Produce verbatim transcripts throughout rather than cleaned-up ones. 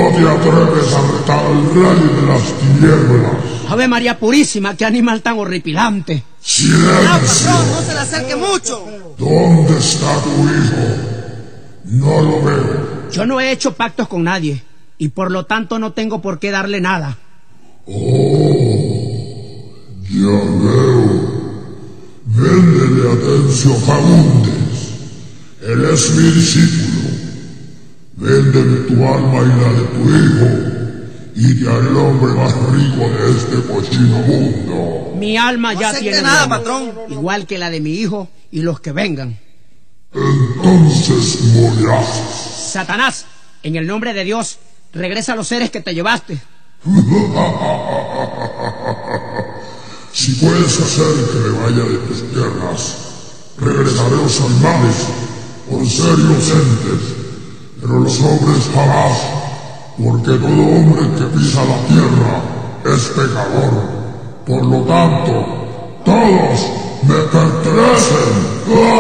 te atreves a retar al rey de las tinieblas? Ave María Purísima, qué animal tan horripilante. ¡Silencio! No, patrón, no se le acerque mucho. ¿Dónde está tu hijo? No lo veo. Yo no he hecho pactos con nadie, y por lo tanto no tengo por qué darle nada. Oh, ya veo. Véndele a Tencio Fagundes. Él es mi discípulo. Véndele tu alma y la de tu hijo, y te haré el hombre más rico de este cochino mundo. Mi alma ya No tiene nada, dueño, patrón. igual que la de mi hijo y los que vengan. Entonces morirás. Satanás, en el nombre de Dios, regresa a los seres que te llevaste. Si puedes hacer que me vaya de tus tierras, regresaré los animales por ser inocentes, pero los hombres jamás, porque todo hombre que pisa la tierra es pecador. Por lo tanto, todos me pertenecen.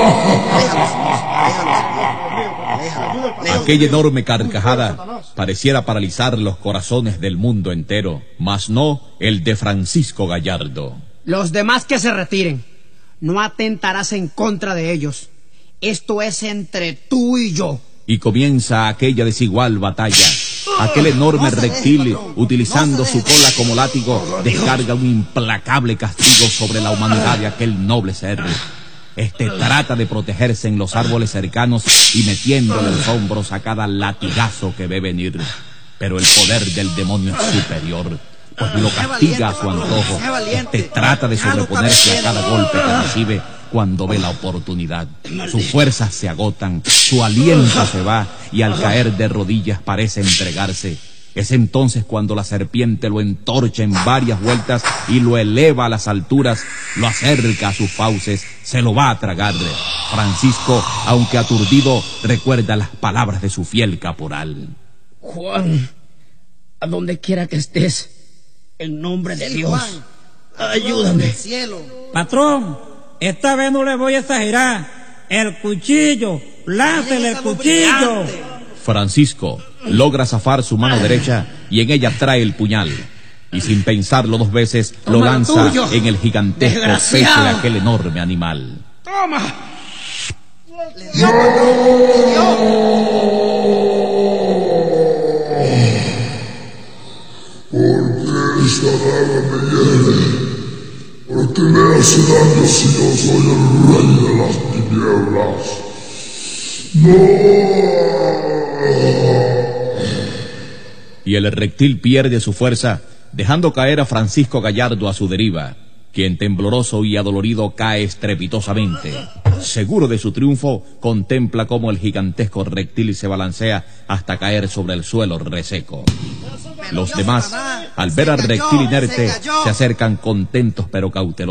Aquella enorme carcajada pareciera paralizar los corazones del mundo entero, mas no el de Francisco Gallardo. Los demás que se retiren. No atentarás en contra de ellos. Esto es entre tú y yo. Y comienza aquella desigual batalla. Aquel enorme reptil, utilizando su cola como látigo, descarga un implacable castigo sobre la humanidad de aquel noble ser. Este trata de protegerse en los árboles cercanos y metiéndole los hombros a cada latigazo que ve venir. Pero el poder del demonio es superior, pues lo castiga a su antojo. Este trata de sobreponerse a cada golpe que recibe cuando ve la oportunidad. Sus fuerzas se agotan, su aliento se va, y al caer de rodillas parece entregarse. Es entonces cuando la serpiente lo entorcha en varias vueltas y lo eleva a las alturas, lo acerca a sus fauces, se lo va a tragar. Francisco, aunque aturdido, recuerda las palabras de su fiel caporal. Juan, a donde quiera que estés, en nombre de Sí, Dios, Juan, ayúdame. del cielo. Patrón, esta vez no le voy a exagerar. El cuchillo, láncele el cuchillo. Francisco logra zafar su mano derecha y en ella trae el puñal. Y sin pensarlo dos veces, lo Toma lo lanza tuyo, en el gigantesco pecho desgraciado. de aquel enorme animal. ¡Toma! Le dio, patrón, le dio. ¿Por qué esta daga me hiere? ¿Por qué me hace daño si yo soy el rey de las tinieblas? ¡No! Y el reptil pierde su fuerza, dejando caer a Francisco Gallardo a su deriva, quien tembloroso y adolorido cae estrepitosamente. Seguro de su triunfo, contempla cómo el gigantesco reptil se balancea hasta caer sobre el suelo reseco. Los demás, al ver al reptil inerte, se acercan contentos pero cautelosos.